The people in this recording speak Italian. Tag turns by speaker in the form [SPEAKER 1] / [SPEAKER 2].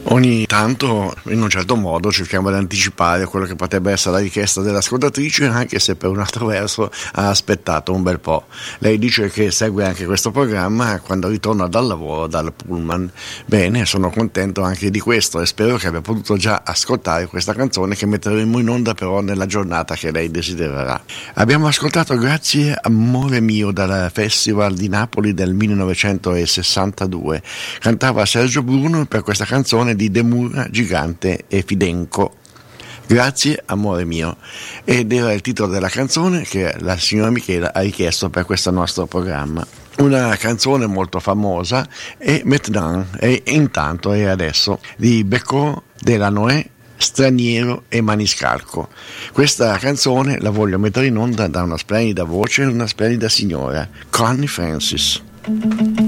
[SPEAKER 1] Ogni tanto, in un certo modo, cerchiamo di anticipare quello che potrebbe essere la richiesta dell'ascoltatrice, anche se per un altro verso ha aspettato un bel po'. Lei dice che segue anche questo programma quando ritorna dal lavoro, dal pullman. Bene, sono contento anche di questo e spero che abbia potuto già ascoltare questa canzone che metteremo in onda però nella giornata che lei desidererà. Abbiamo ascoltato Grazie amore mio dal Festival di Napoli del 1962. Cantava Sergio Bruno per questa canzone di De Mura, Gigante e Fidenco. Grazie amore mio, ed era il titolo della canzone che la signora Michela ha richiesto per questo nostro programma. Una canzone molto famosa è Maintenant, e intanto e adesso, di Becco della Noè, Straniero e Maniscalco. Questa canzone la voglio mettere in onda da una splendida voce e una splendida signora, Connie Francis.